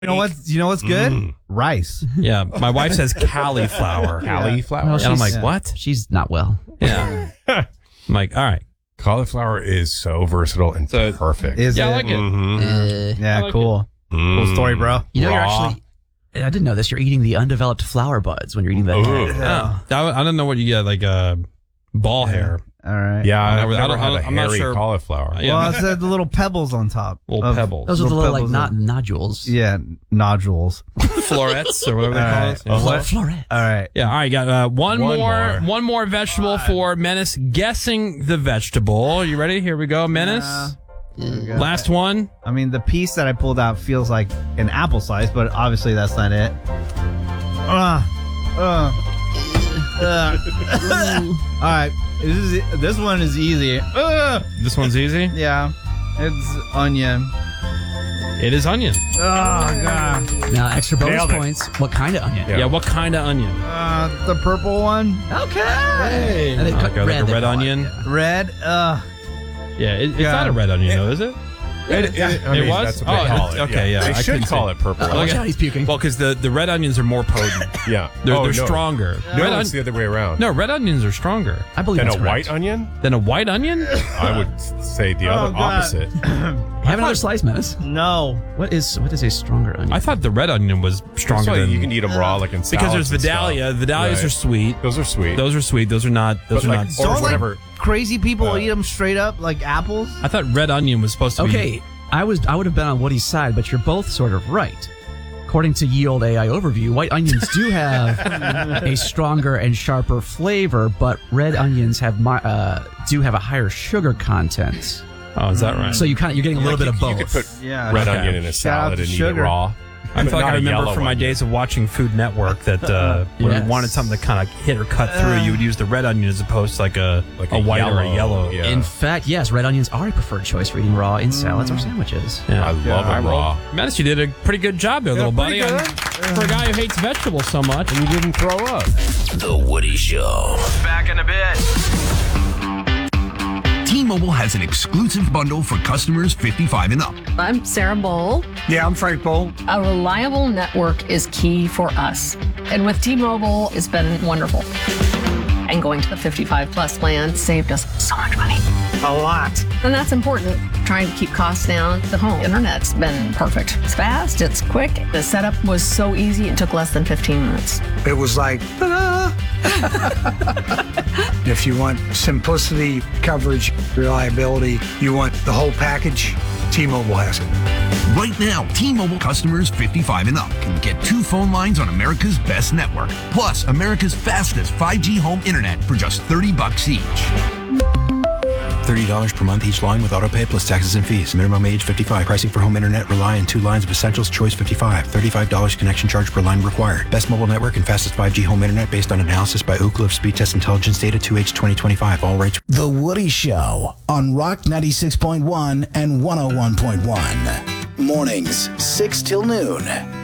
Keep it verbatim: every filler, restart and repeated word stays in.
You know what's you know what's good? Mm. Rice. Yeah, my wife says cauliflower. Cauliflower? Well, And I'm like, she's- what? She's not well. Yeah. I'm like, all right. Cauliflower is so versatile and So- perfect. Is Yeah, I it? like it. Mhm. Uh, Yeah, I like cool. Mm. Cool story, bro. you know, you're Raw. actually. I didn't know this. You're eating the undeveloped flower buds when you're eating that. Ooh. head. Yeah. Oh, I, I don't know what you get, like uh, ball hair. All right. Yeah, I I've don't- I never don't- had a I'm not hairy sure. cauliflower. Yeah. Well, it's uh, the little pebbles on top. Little of- pebbles. Those are the little like pebbles not of- nodules. Yeah, nodules. Florets or whatever they All call right. it. Yeah. What? Floret. All right. Yeah, all right, got uh, one, One more, more. one more vegetable for Menace guessing the vegetable. You ready? Here we go, Menace. Yeah. Last one. I mean, the piece that I pulled out feels like an apple slice, but obviously that's not it. Uh, uh, uh. All right. This is this one is easy. Uh, This one's easy. yeah, it's onion. It is onion. Oh god. Now, extra bonus Nailed it. points. What kind of onion? Yeah. Yeah, what kind of onion? Uh, the purple one, Okay. And they cut Okay, like red, a they red call it, onion. yeah. red. Uh, Yeah, it, it's Yeah. not a red onion, though, is it? It, it, I It mean, was? That's what Oh, they call it. okay, yeah, They I should couldn't call see. it purple. Uh, watch Okay. out, he's puking. Well, because the, the red onions are more potent. yeah. They're, oh, they're no. stronger. No, red it's on- the other way around. no, red onions are stronger I believe And a that's white correct. onion? than a white onion. I would say the other Oh, God. opposite. Have another slice, Menace. no. What is what is a stronger onion? I thought the red onion was stronger That's why than you can eat them raw, like in salads because there's and Vidalia. stuff. Vidalias Right. are sweet. Those are sweet. Those are sweet. Those are not. Those But are like- not. or Don't like whatever. crazy people Uh, eat them straight up like apples. I thought red onion was supposed to be. Okay, I was I would have been on Woody's side, but you're both sort of right. According to Ye Olde A I Overview, white onions do have a stronger and sharper flavor, but red onions have my, uh, do have a higher sugar content. Oh, is that right? So you kind of you're getting a little Like, bit you, of you both. could put Yeah. red Okay. onion in a Shout out salad to and eat sugar. it raw. I But feel like not I a remember yellow from my onion. days of watching Food Network that uh, when Yes. you wanted something to kind of hit or cut through, you would use the red onion as opposed to like a Like a, a white or a yellow, yellow. yeah. In fact, yes, red onions are a preferred choice for eating raw in salads or sandwiches. Yeah. I love Yeah, them raw. Menace, you did a pretty good job there, little buddy. pretty I'm- For a guy who hates vegetables so much. And you didn't throw up. The Woody Show. Back in a bit. T-Mobile has an exclusive bundle for customers fifty-five and up. I'm Sarah Bowl. Yeah, I'm Frank Bowl. A reliable network is key for us. And with T-Mobile, it's been wonderful. And going to the fifty-five plus plan saved us so much money. A lot. And that's important. Trying to keep costs down. The home internet's been perfect. It's fast, it's quick. The setup was so easy, it took less than fifteen minutes. It was like, ta-da! If you want simplicity, coverage, reliability, you want the whole package, T-Mobile has it. Right now, T-Mobile customers fifty-five and up can get two phone lines on America's best network, plus America's fastest five G home internet for just thirty bucks each. thirty dollars per month each line with autopay plus taxes and fees. Minimum age fifty-five. Pricing for home internet rely on two lines of Essentials Choice fifty-five. thirty-five dollars connection charge per line required. Best mobile network and fastest five G home internet based on analysis by Ookla of Speed Test Intelligence Data two H twenty twenty-five. All rates. The Woody Show on Rock ninety-six point one and one oh one point one. Mornings, six till noon.